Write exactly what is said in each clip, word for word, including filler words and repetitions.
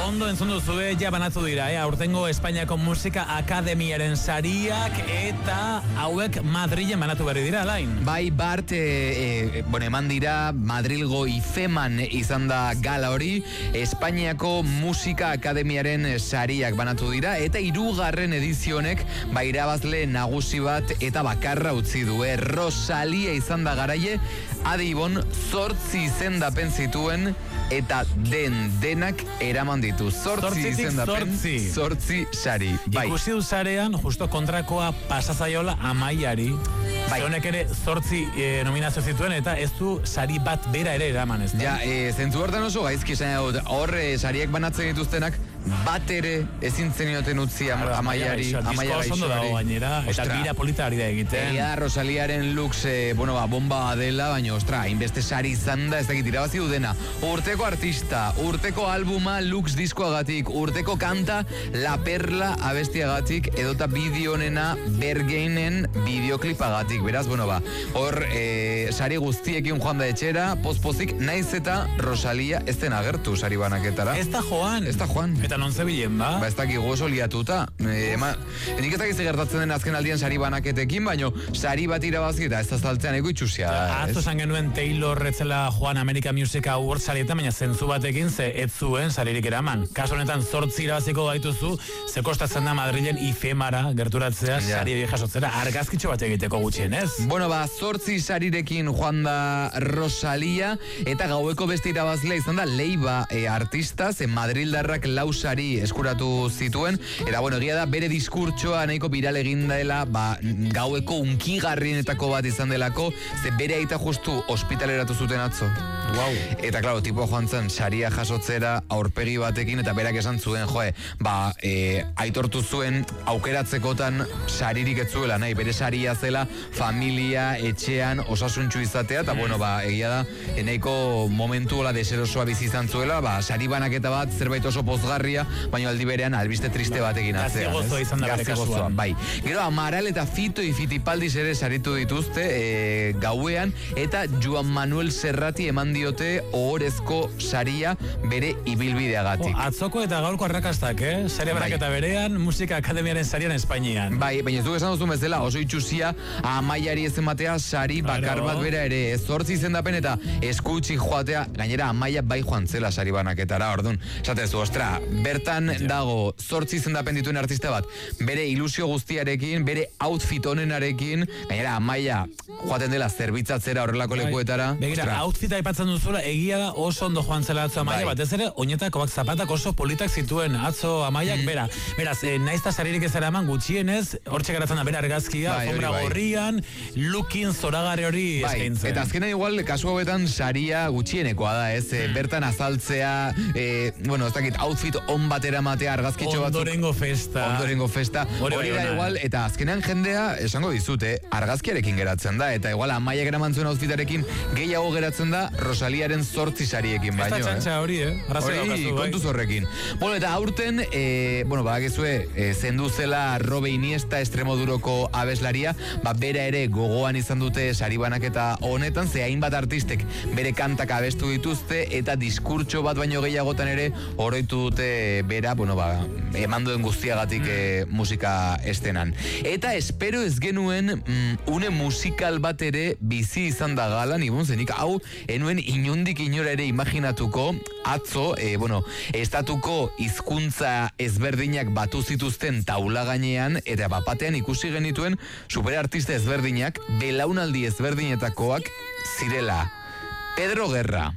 ondo entzun duzue, ja banatu dira, eh? Aurtengo Espainiako Musika Akademiaren sariak eta hauek Madrilen banatu berri dira, Alain. Bai, Bart, e, e, bueno, eman dira Madrilgo Ifeman izan da gala hori, Espainiako Musika Akademiaren sariak banatu dira, eta hirugarren edizionek ba irabazle nagusi bat eta bakarra utzi du, eh? Rosalia izan da garaie, Adi Ibon zortzi izendapen zituen eta den denak eraman ditu. Zortzi izendapen, zortzi sari. Bai. Ikusi du sarean, justo kontrakoa pasazaiola Amaiari. Bai. Honek ere zortzi e, nominazio zituen eta ez du sari bat bera ere eraman, ez da? Ja, e, zentzu hortan oso gaizki esan hor e, sariak banatzen dituztenak bat ere ezin zenioten utzi Amaiari. Disko oso ondo dago gainera, eta gira polita ari da egiten. Egia Rosaliaren lux, e, bueno, ba, bomba dela, baina, ostra, hainbeste sari izan da, ez dakit irabazi du dena. Urteko artista, urteko albuma lux diskoagatik, urteko kanta La Perla abestiagatik, edota bideonena Bergeinen bideoklipagatik. Beraz, bueno, ba, hor e, sari guztiekin joan da etxera, pozpozik, naiz eta Rosalia ez den agertu sari banaketara. Ez da joan. Ez da joan. Eta non zebilen, ba? Ba, ez dakik oso liatuta. E, ema, enik ez dakik gertatzen den azken aldian sari banaketekin, baino sari bat irabazi eta ez da saltzean ego itxusia. Atzo esan genuen Taylor etzela joan American Music Awards sarietan, baina zentzu batekin ze ez zuen saririk eraman. Kaso honetan zortzi irabaziko gaituzu, ze kostatzen da Madrilen Ifemara gerturatzea ja. Sari jasotzera argazkitxo bat egiteko gutxien, ez? Bueno, ba, zortzi sarirekin joan da Rosalia, eta gaueko beste irabazlea izan da Leiva e, artista, ze Madrildarrak lau sari eskuratu zituen, eta bueno, egia da bere diskurtsoa nahiko viral egin dela, ba, gaueko unkigarrienetako bat izan delako, ze bere aita justu ospitaleratu zuten atzo. Wow. Eta claro, tipo joan zen saria jasotzera aurpegi batekin, eta berak esan zuen, joe, ba, e, aitortu zuen aukeratzekotan saririk ez zuela, nahi, bere saria zela familia, etxean, osasuntxu izatea, eta bueno, ba, egia da, nahiko momentu hola deserosoa bizi izan zuela, ba, sari banaketa bat, zerbait oso pozgarria, baina aldi berean albiste triste batekin atzea. Gazte gozoa izan da bere kasuan. Bai. Gero, Amaral eta Fito y Fitipaldis ere saritu dituzte e, gauean, eta Joan Manuel Serrati eman diote ohorezko saria bere ibilbideagatik. Oh, atzoko eta gaurko arrakastak, eh? Saria banaketa bai. Berean, Musika Akademiaren sarian Espainian. Bai, baina ez du esan duzu bezala, oso itxusia Amaiari ez ematea sari bakar bat bera ere, zortzi izendapen eta eskutsi joatea, gainera Amaia bai joan zela sari banaketara, orduan, esatezu, ostra, bertan ja. Dago zortzi izendapen dituen artista bat, bere ilusio guztiarekin, bere outfit onenarekin, gainera Amaia joaten dela zerbitzatzera horrelako bai. Lekuetara. Begira, outfit aipatzen duzula, egia da oso ondo joan zela atzo Amaia, bai. Batez ere, oinetakoak zapatak oso politak zituen atzo Amaiak, mm. bera, beraz, e, naizta saririk ez eraman gutxienez, hortxe garatzen da bera argazkia, bai, alfombra bai. Gorrian, lookin zoragarri hori bai. Eskaintzen. Eta azkena igual, kasu hauetan saria gutxienekoa da, ez, mm. bertan azaltzea, e, bueno, ez dakit, outfit on batera matea argazkitxo batzuk. Ondorengo festa. Ondorengo festa. Hori da igual, eta azkenean jendea, esango dizute, argazkiarekin geratzen da, eta igual Amaiak eraman zuen outfitarekin gehiago geratzen da Rosaliaren zortzi sariekin baino. Ez da txantxa hori, eh? Hori, kontuz horrekin. Bueno, eta aurten, e, bueno, bagezue, e, zendu zela Robe Iniesta Extremoduroko abeslaria, ba, bera ere gogoan izan dute sari banaketa honetan, ze hainbat artistek bere kantak abestu dituzte, eta diskurtso bat baino gehiagotan ere oroitu dute bera, bueno, ba, eman duen guztiagatik mm. e, musika estenan. Eta espero ez genuen mm, une musikal bat ere bizi izan da galan, ibon zenik, hau, enuen inundik inora ere imaginatuko, atzo, e, bueno, estatuko hizkuntza ezberdinak batu zituzten taula gainean, eta bapatean ikusi genituen superartista ezberdinak, belaunaldi ezberdinetakoak zirela. Pedro Guerra,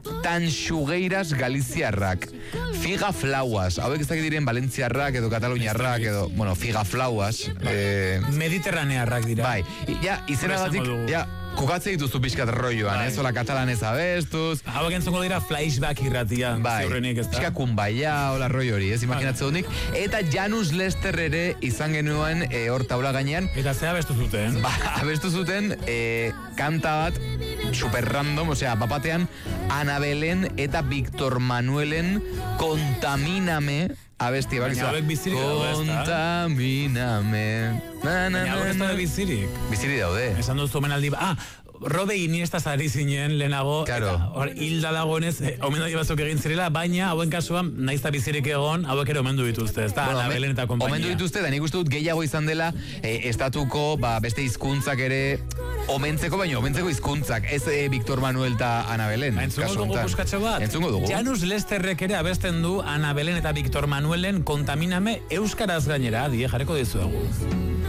Tanxugueiras Galiziarrak, Figa Flauas, hauek ez dakit diren Valentziarrak edo Kataluniarrak edo, bueno, Figa Flauas. Eh, Mediterranearrak dira. Bai, ja, izenagatik, ja, kokatze dituzu pixkat rolloan, ez, hola katalanez abestuz. Hauek entzongo dira flashback irratia, bai, ziurrenik ez da. Pixka kumbaia, hola rollo hori, ez, imaginatze dunik. Eta Janus Lester ere izan genuen e, hor taula gainean. Eta ze abestu zuten? Ba, abestu zuten e, kanta bat super random, osea, bapatean Ana Belén eta Víctor Manuelen Contamíname abesti, bak, Kontamíname. Na, na, na, na, na. Bizirik. Bizirik daude. Esan duzu menaldi, ah, Robe Iniesta zari zinen lehenago, claro. Hor, hilda dagoenez, eh, omenaldi batzuk egin zirela, baina hauen kasuan, naizta bizirik egon, hauek ere omendu dituzte, ez da, bueno, Ana Belen eta kompainia. Omendu dituzte, da nik uste dut gehiago izan dela, eh, estatuko, ba, beste hizkuntzak ere, omentzeko, baina omentzeko hizkuntzak, ez eh, Victor Manuel eta Ana Belen. Ba, entzungo dugu buskatxo bat? Entzungo dugu. Janus Lesterrek ere abesten du Ana Belen eta Victor Manuelen Kontaminame euskaraz gainera, die jarriko dizuegu.